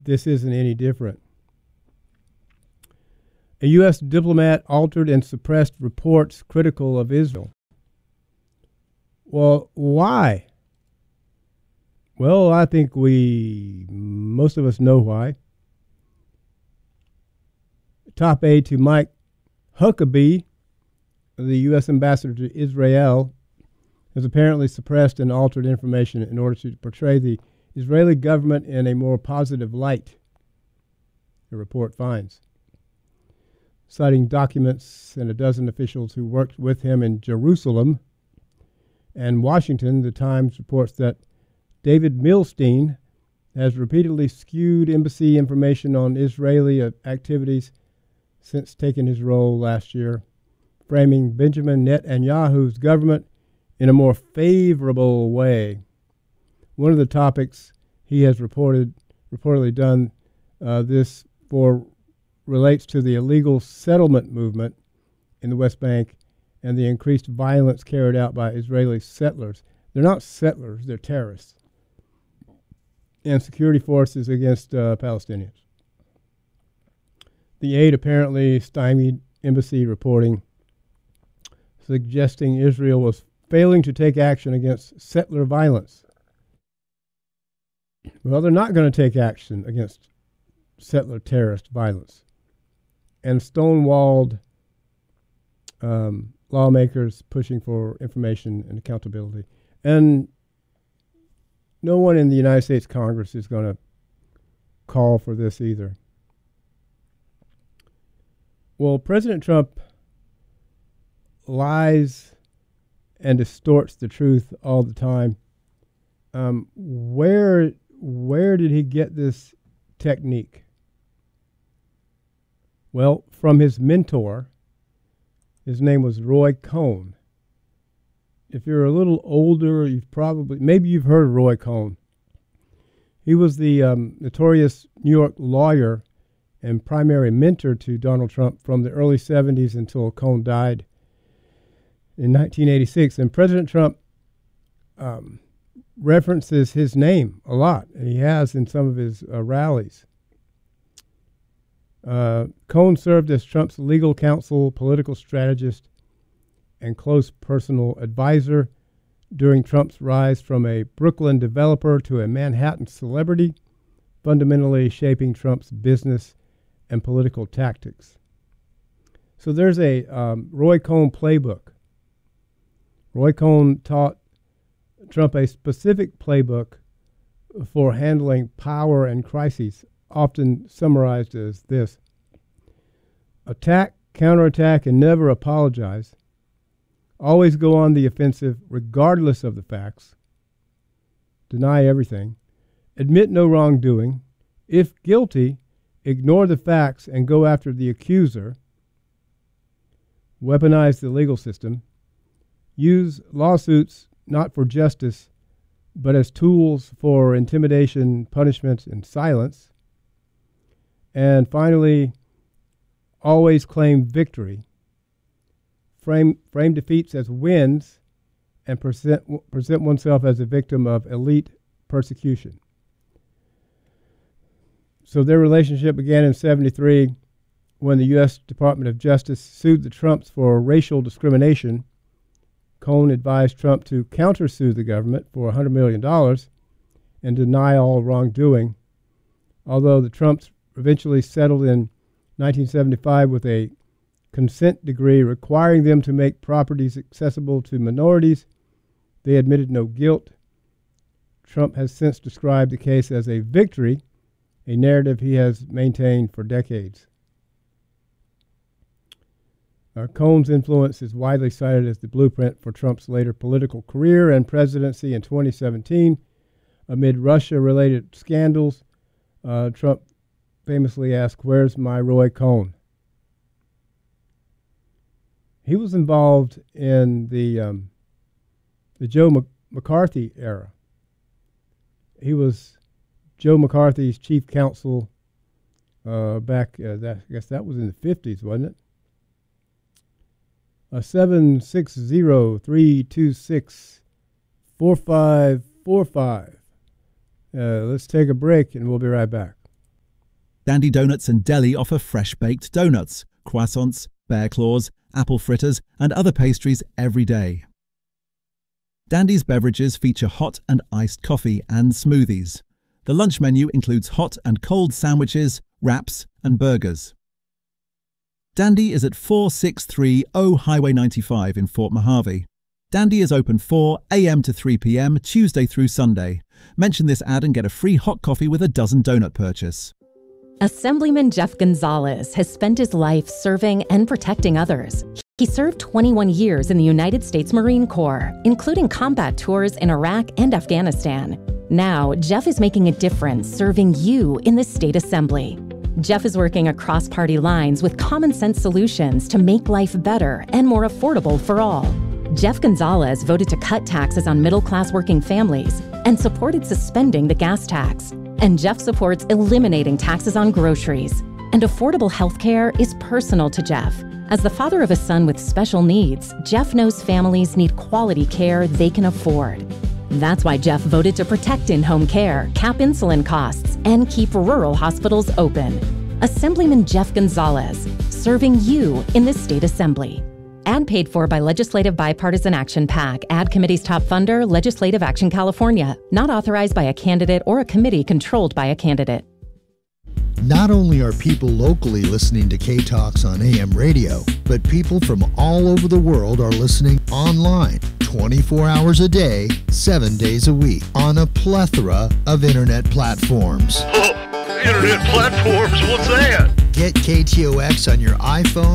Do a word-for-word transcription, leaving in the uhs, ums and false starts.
this isn't any different. A U S diplomat altered and suppressed reports critical of Israel. Well, why? Well, I think we, most of us know why. Top aide to Mike Huckabee, the U S ambassador to Israel, has apparently suppressed and altered information in order to portray the Israeli government in a more positive light, the report finds. Citing documents and a dozen officials who worked with him in Jerusalem and Washington, the Times reports that David Milstein has repeatedly skewed embassy information on Israeli activities since taking his role last year, framing Benjamin Netanyahu's government in a more favorable way. One of the topics he has reported reportedly done uh, this for relates to the illegal settlement movement in the West Bank and the increased violence carried out by Israeli settlers. They're not settlers, they're terrorists. And security forces against uh, Palestinians. The aide apparently stymied embassy reporting, suggesting Israel was failing to take action against settler violence. Well, they're not going to take action against settler terrorist violence. And stonewalled um, lawmakers pushing for information and accountability. And no one in the United States Congress is going to call for this either. Well, President Trump lies and distorts the truth all the time. Um, where where did he get this technique? Well, from his mentor. His name was Roy Cohn. If you're a little older, you've probably, maybe you've heard of Roy Cohn. He was the um, notorious New York lawyer and primary mentor to Donald Trump from the early seventies until Cohn died in nineteen eighty-six. And President Trump um, references his name a lot, and he has in some of his uh, rallies. Uh, Cohn served as Trump's legal counsel, political strategist, and close personal advisor during Trump's rise from a Brooklyn developer to a Manhattan celebrity, fundamentally shaping Trump's business and political tactics. So there's a um, Roy Cohn playbook. Roy Cohn taught Trump a specific playbook for handling power and crises, often summarized as this: attack, counterattack, and never apologize. Always go on the offensive regardless of the facts. Deny everything. Admit no wrongdoing. If guilty, ignore the facts and go after the accuser. Weaponize the legal system. Use lawsuits not for justice, but as tools for intimidation, punishment, and silence. And finally, always claim victory. Frame, frame defeats as wins and present, present oneself as a victim of elite persecution. So their relationship began in seventy-three when the U S Department of Justice sued the Trumps for racial discrimination. Cohn advised Trump to countersue the government for one hundred million dollars and deny all wrongdoing, although the Trumps eventually settled in nineteen seventy-five with a consent decree requiring them to make properties accessible to minorities. They admitted no guilt. Trump has since described the case as a victory, a narrative he has maintained for decades. Uh, Cohn's influence is widely cited as the blueprint for Trump's later political career and presidency in twenty seventeen. Amid Russia-related scandals, uh, Trump famously asked, "Where's my Roy Cohn?" He was involved in the um, the Joe Mc- McCarthy era. He was Joe McCarthy's chief counsel uh, back, uh, that, I guess that was in the fifties, wasn't it? Uh, seven six zero three two six four five four five. Uh, let's take a break and we'll be right back. Dandy Donuts and Deli offer fresh-baked donuts, croissants, bear claws, apple fritters, and other pastries every day. Dandy's beverages feature hot and iced coffee and smoothies. The lunch menu includes hot and cold sandwiches, wraps, and burgers. Dandy is at four six three zero Highway ninety-five in Fort Mojave. Dandy is open four a m to three p m Tuesday through Sunday. Mention this ad and get a free hot coffee with a dozen donut purchase. Assemblyman Jeff Gonzalez has spent his life serving and protecting others. He served twenty-one years in the United States Marine Corps, including combat tours in Iraq and Afghanistan. Now, Jeff is making a difference serving you in the state assembly. Jeff is working across party lines with common sense solutions to make life better and more affordable for all. Jeff Gonzalez voted to cut taxes on middle-class working families and supported suspending the gas tax. And Jeff supports eliminating taxes on groceries. And affordable health care is personal to Jeff. As the father of a son with special needs, Jeff knows families need quality care they can afford. That's why Jeff voted to protect in-home care, cap insulin costs, and keep rural hospitals open. Assemblyman Jeff Gonzalez, serving you in the state assembly. Ad paid for by Legislative Bipartisan Action PAC, Ad Committee's top funder, Legislative Action California. Not authorized by a candidate or a committee controlled by a candidate. Not only are people locally listening to K-Talks on A M radio, but people from all over the world are listening online twenty-four hours a day, seven days a week on a plethora of internet platforms. Oh, internet platforms? What's that? Get K T O X on your iPhone